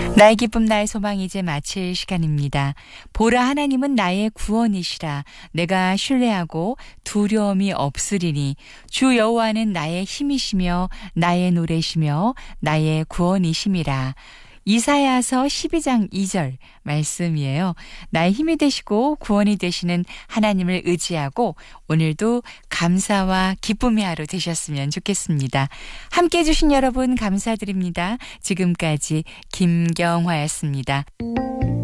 나의 기쁨 나의 소망 이제 마칠 시간입니다. 보라 하나님은 나의 구원이시라. 내가 신뢰하고 두려움이 없으리니 주 여호와는 나의 힘이시며 나의 노래시며 나의 구원이심이라. 이사야서 12장 2절 말씀이에요. 나의 힘이 되시고 구원이 되시는 하나님을 의지하고 오늘도 감사와 기쁨의 하루 되셨으면 좋겠습니다. 함께해 주신 여러분 감사드립니다. 지금까지 김경화였습니다.